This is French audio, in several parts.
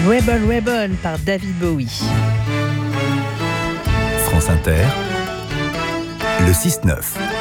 Rebel Rebel par David Bowie. France Inter, le 6-9.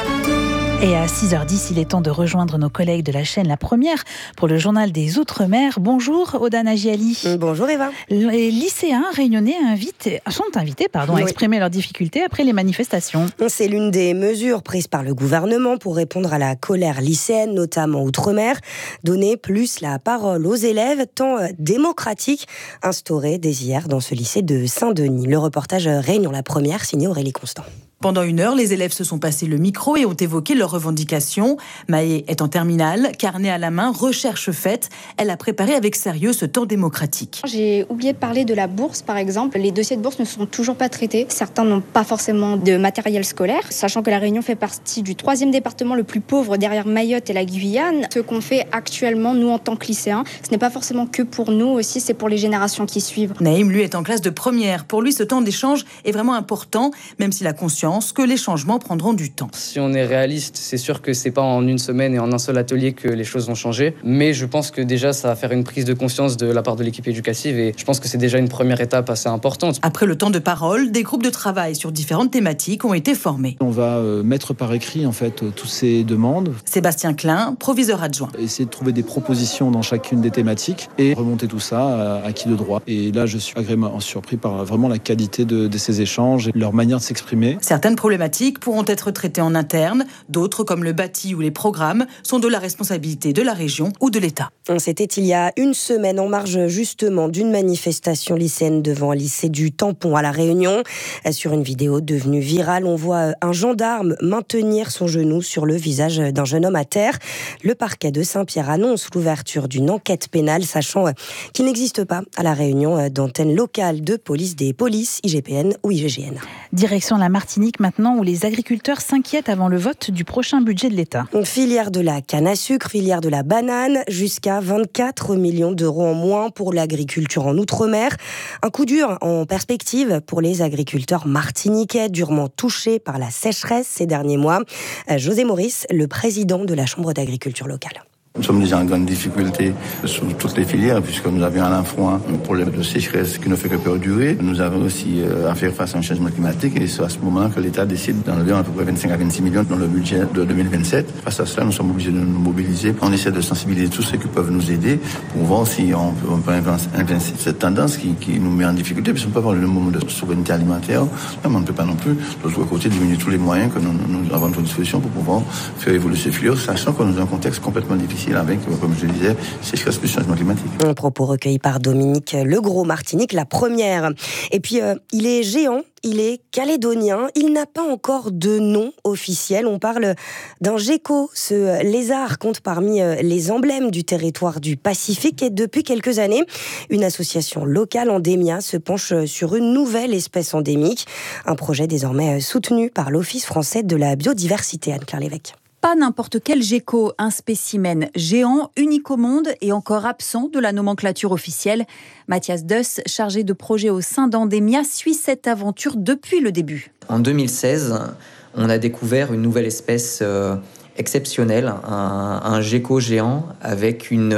Et à 6h10, il est temps de rejoindre nos collègues de la chaîne La Première pour le journal des Outre-mer. Bonjour Oda Nagiali. Bonjour Eva. Les lycéens réunionnais sont invités à exprimer leurs difficultés après les manifestations. C'est l'une des mesures prises par le gouvernement pour répondre à la colère lycéenne, notamment Outre-mer. Donner plus la parole aux élèves, temps démocratique instauré dès hier dans ce lycée de Saint-Denis. Le reportage Réunion La Première, signé Aurélie Constant. Pendant 1 heure, les élèves se sont passés le micro et ont évoqué leurs revendications. Maë est en terminale, carnet à la main, recherche faite. Elle a préparé avec sérieux ce temps démocratique. J'ai oublié de parler de la bourse, par exemple. Les dossiers de bourse ne sont toujours pas traités. Certains n'ont pas forcément de matériel scolaire, sachant que la Réunion fait partie du 3e département le plus pauvre derrière Mayotte et la Guyane. Ce qu'on fait actuellement, nous, en tant que lycéens, ce n'est pas forcément que pour nous aussi, c'est pour les générations qui suivent. Naïm, lui, est en classe de première. Pour lui, ce temps d'échange est vraiment important, même s'il a conscience que les changements prendront du temps. Si on est réaliste, c'est sûr que c'est pas en 1 semaine et en un seul atelier que les choses vont changer. Mais je pense que déjà, ça va faire une prise de conscience de la part de l'équipe éducative et je pense que c'est déjà une première étape assez importante. Après le temps de parole, des groupes de travail sur différentes thématiques ont été formés. On va mettre par écrit en fait toutes ces demandes. Sébastien Klein, proviseur adjoint. Essayer de trouver des propositions dans chacune des thématiques et remonter tout ça à qui de droit. Et là, je suis agréablement surpris par vraiment la qualité de ces échanges et leur manière de s'exprimer. Certaines problématiques pourront être traitées en interne, d'autres comme le bâti ou les programmes sont de la responsabilité de la région ou de l'État. C'était il y a 1 semaine en marge justement d'une manifestation lycéenne devant un lycée du Tampon à La Réunion. Sur une vidéo devenue virale, on voit un gendarme maintenir son genou sur le visage d'un jeune homme à terre. Le parquet de Saint-Pierre annonce l'ouverture d'une enquête pénale, sachant qu'il n'existe pas à La Réunion d'antenne locale de police des polices, IGPN ou IGGN. Direction la Martinique maintenant, où les agriculteurs s'inquiètent avant le vote du prochain budget de l'État. Filière de la canne à sucre, filière de la banane, jusqu'à 24 millions d'euros en moins pour l'agriculture en Outre-mer. Un coup dur en perspective pour les agriculteurs martiniquais, durement touchés par la sécheresse ces derniers mois. José Maurice, le président de la Chambre d'agriculture locale. Nous sommes déjà en grande difficulté sur toutes les filières, puisque nous avions à la fois un problème de sécheresse qui ne fait que perdurer. Nous avons aussi à faire face à un changement climatique, et c'est à ce moment que l'État décide d'enlever à peu près 25 à 26 millions dans le budget de 2027. Face à cela, nous sommes obligés de nous mobiliser. On essaie de sensibiliser tous ceux qui peuvent nous aider pour voir si on peut inverser cette tendance qui nous met en difficulté, puisqu'on peut avoir le moment de souveraineté alimentaire, mais on ne peut pas non plus, de l'autre côté, diminuer tous les moyens que nous avons à notre disposition pour pouvoir faire évoluer ces filières, sachant que nous avons un contexte complètement difficile avec, comme je le disais, sécheresse plus changement climatique. Un propos recueilli par Dominique Legros, Martinique, La Première. Et puis, il est géant, il est calédonien, il n'a pas encore de nom officiel. On parle d'un gecko. Ce lézard compte parmi les emblèmes du territoire du Pacifique et depuis quelques années, une association locale, Endémia, se penche sur une nouvelle espèce endémique. Un projet désormais soutenu par l'Office français de la biodiversité. Anne-Claire Lévesque. Pas n'importe quel gecko, un spécimen géant, unique au monde et encore absent de la nomenclature officielle. Mathias Duss, chargé de projet au sein d'Endémia, suit cette aventure depuis le début. En 2016, on a découvert une nouvelle espèce exceptionnelle, un gecko géant avec une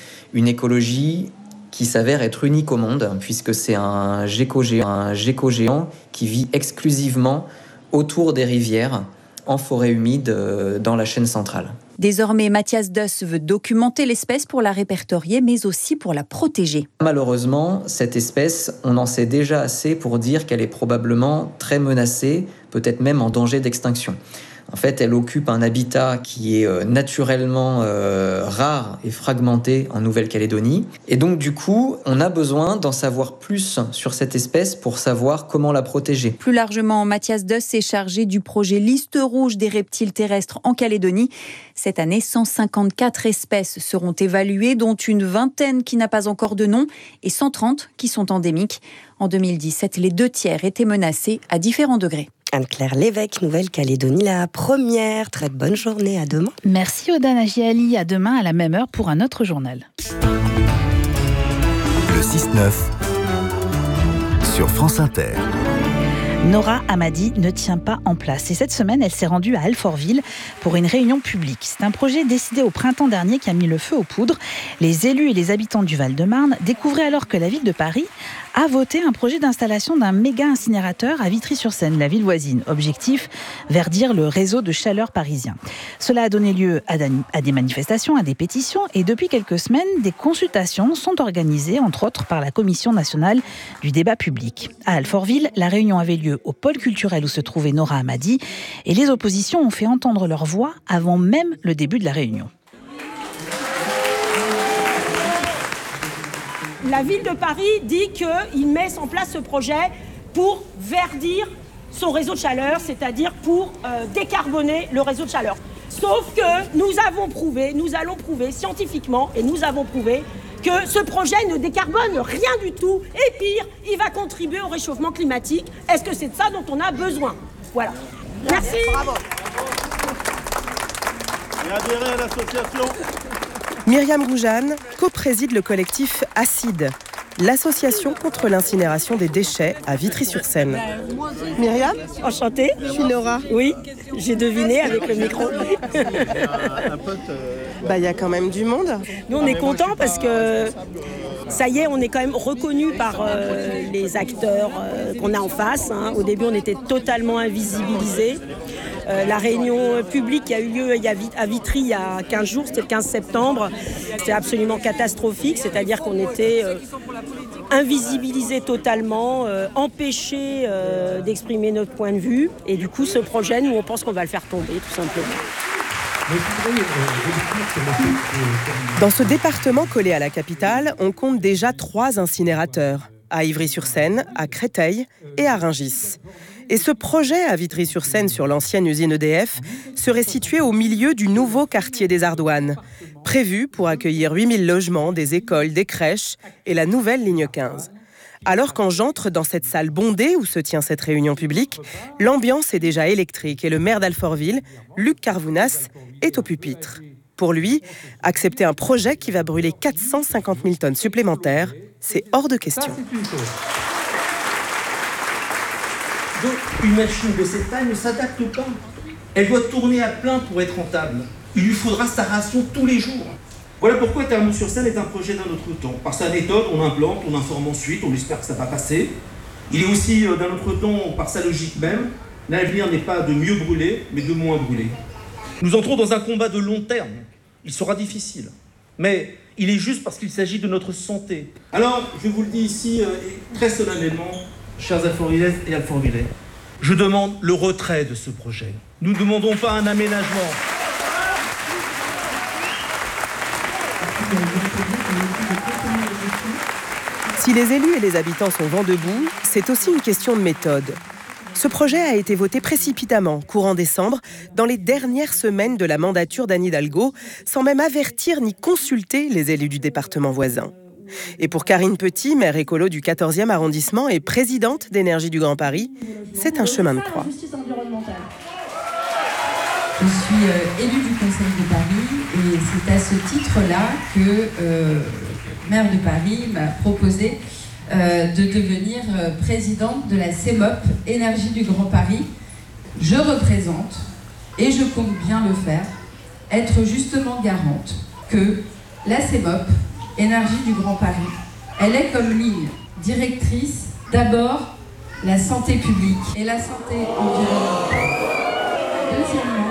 écologie qui s'avère être unique au monde, puisque c'est un gecko géant qui vit exclusivement autour des rivières, en forêt humide dans la chaîne centrale. Désormais, Mathias Duss veut documenter l'espèce pour la répertorier, mais aussi pour la protéger. Malheureusement, cette espèce, on en sait déjà assez pour dire qu'elle est probablement très menacée, peut-être même en danger d'extinction. En fait, elle occupe un habitat qui est naturellement rare et fragmenté en Nouvelle-Calédonie. Et donc, du coup, on a besoin d'en savoir plus sur cette espèce pour savoir comment la protéger. Plus largement, Mathias Duss est chargé du projet Liste rouge des reptiles terrestres en Calédonie. Cette année, 154 espèces seront évaluées, dont une vingtaine qui n'a pas encore de nom et 130 qui sont endémiques. En 2017, les 2/3 étaient menacés à différents degrés. Anne-Claire Lévesque, Nouvelle-Calédonie, La Première. Très bonne journée, à demain. Merci Oda Nagiali, à demain à la même heure pour un autre journal. Le 6-9 sur France Inter. Nora Hamadi ne tient pas en place. Et cette semaine, elle s'est rendue à Alfortville pour une réunion publique. C'est un projet décidé au printemps dernier qui a mis le feu aux poudres. Les élus et les habitants du Val-de-Marne découvraient alors que la ville de Paris a voté un projet d'installation d'un méga incinérateur à Vitry-sur-Seine, la ville voisine. Objectif, verdir le réseau de chaleur parisien. Cela a donné lieu à des manifestations, à des pétitions et depuis quelques semaines, des consultations sont organisées, entre autres par la Commission nationale du débat public. À Alfortville, la réunion avait lieu au pôle culturel où se trouvait Nora Hamadi et les oppositions ont fait entendre leur voix avant même le début de la réunion. La ville de Paris dit qu'il met en place ce projet pour verdir son réseau de chaleur, c'est-à-dire pour décarboner le réseau de chaleur. Sauf que nous allons prouver scientifiquement, et nous avons prouvé que ce projet ne décarbone rien du tout. Et pire, il va contribuer au réchauffement climatique. Est-ce que c'est de ça dont on a besoin? Voilà. Merci. Bravo. Et adhérer à l'association. Myriam Goujane co-préside le collectif ACIDE, l'association contre l'incinération des déchets à Vitry-sur-Seine. Myriam, enchantée. Je suis Nora. Oui, j'ai deviné avec le micro. Il y a quand même du monde. Nous, on est contents parce que ça y est, on est quand même reconnu par les acteurs qu'on a en face. Au début, on était totalement invisibilisés. La réunion publique qui a eu lieu à Vitry il y a 15 jours, c'était le 15 septembre. C'était absolument catastrophique, c'est-à-dire qu'on était invisibilisés totalement, empêchés d'exprimer notre point de vue. Et du coup, ce projet, nous, on pense qu'on va le faire tomber, tout simplement. Dans ce département collé à la capitale, on compte déjà 3 incinérateurs, à Ivry-sur-Seine, à Créteil et à Rungis. Et ce projet à Vitry-sur-Seine, sur l'ancienne usine EDF, serait situé au milieu du nouveau quartier des Ardoines, prévu pour accueillir 8000 logements, des écoles, des crèches et la nouvelle ligne 15. Alors quand j'entre dans cette salle bondée où se tient cette réunion publique, l'ambiance est déjà électrique et le maire d'Alfortville, Luc Carvounas, est au pupitre. Pour lui, accepter un projet qui va brûler 450 000 tonnes supplémentaires, c'est hors de question. Donc, une machine de cette taille ne s'adapte pas. Elle doit tourner à plein pour être rentable. Il lui faudra sa ration tous les jours. Voilà pourquoi Thermos-sur-Seine est un projet d'un autre temps. Par sa méthode, on implante, on informe ensuite, on espère que ça va passer. Il est aussi d'un autre temps par sa logique même. L'avenir n'est pas de mieux brûler, mais de moins brûler. Nous entrons dans un combat de long terme. Il sera difficile, mais il est juste parce qu'il s'agit de notre santé. Alors, je vous le dis ici très solennellement, chers Alfortvillaises et Alfortvillais, je demande le retrait de ce projet. Nous ne demandons pas un aménagement. Si les élus et les habitants sont vent debout, c'est aussi une question de méthode. Ce projet a été voté précipitamment, courant décembre, dans les dernières semaines de la mandature d'Anne Hidalgo, sans même avertir ni consulter les élus du département voisin. Et pour Karine Petit, maire écolo du 14e arrondissement et présidente d'Énergie du Grand Paris, c'est un chemin de croix. Je suis élue du Conseil de Paris et c'est à ce titre-là que maire de Paris m'a proposé de devenir présidente de la CEMOP Énergie du Grand Paris. Je représente, et je compte bien le faire, être justement garante que la CEMOP Énergie du Grand Paris, elle est comme ligne directrice d'abord la santé publique et la santé environnementale. Deuxièmement,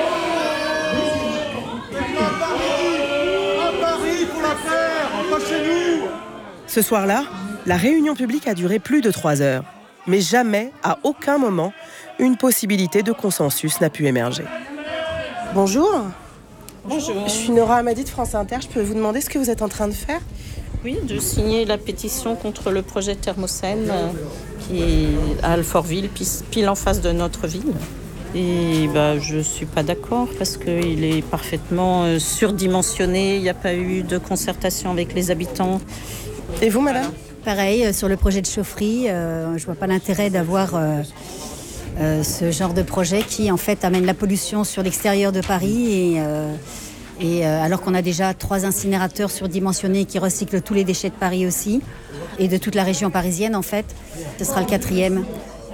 à Paris pour la faire, pas chez nous. Ce soir-là, la réunion publique a duré plus de 3 heures. Mais jamais, à aucun moment, une possibilité de consensus n'a pu émerger. Bonjour. Bonjour. Je suis Nora Hamadi de France Inter. Je peux vous demander ce que vous êtes en train de faire ? Oui, de signer la pétition contre le projet Thermocène qui est à Alfortville, pile en face de notre ville. Et je ne suis pas d'accord parce qu'il est parfaitement surdimensionné. Il n'y a pas eu de concertation avec les habitants. Et vous, madame ? Pareil, sur le projet de chaufferie, je ne vois pas l'intérêt d'avoir ce genre de projet qui, en fait, amène la pollution sur l'extérieur de Paris. Et alors qu'on a déjà 3 incinérateurs surdimensionnés qui recyclent tous les déchets de Paris aussi, et de toute la région parisienne, en fait. Ce sera le 4e.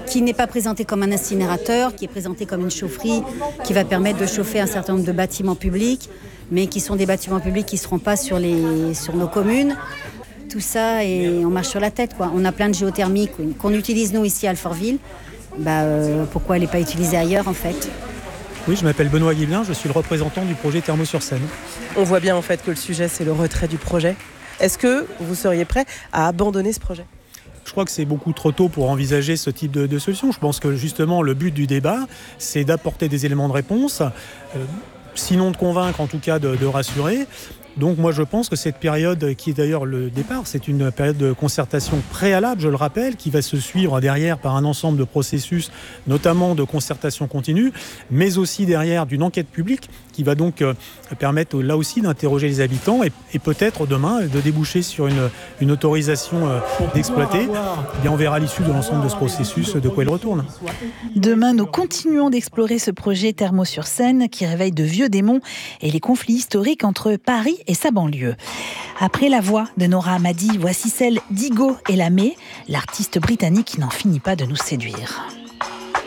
qui n'est pas présenté comme un incinérateur, qui est présenté comme une chaufferie qui va permettre de chauffer un certain nombre de bâtiments publics, mais qui sont des bâtiments publics qui ne seront pas sur nos communes. Tout ça, et on marche sur la tête, quoi. On a plein de géothermie qu'on utilise nous ici à Alfortville. Pourquoi elle n'est pas utilisée ailleurs en fait ? Oui, je m'appelle Benoît Guiblin, je suis le représentant du projet Thermo-sur-Seine. On voit bien en fait que le sujet c'est le retrait du projet. Est-ce que vous seriez prêt à abandonner ce projet ? Je crois que c'est beaucoup trop tôt pour envisager ce type de solution. Je pense que justement le but du débat, c'est d'apporter des éléments de réponse, sinon de convaincre, en tout cas de rassurer. Donc moi je pense que cette période qui est d'ailleurs le départ, c'est une période de concertation préalable, je le rappelle, qui va se suivre derrière par un ensemble de processus, notamment de concertation continue, mais aussi derrière d'une enquête publique qui va donc permettre là aussi d'interroger les habitants et peut-être demain de déboucher sur une autorisation d'exploiter. Eh bien, on verra à l'issue de l'ensemble de ce processus de quoi il retourne. Demain, nous continuons d'explorer ce projet Thermo-sur-Seine qui réveille de vieux démons et les conflits historiques entre Paris et sa banlieue. Après la voix de Nora Hamadi, voici celle d'Igo Elamé, l'artiste britannique qui n'en finit pas de nous séduire.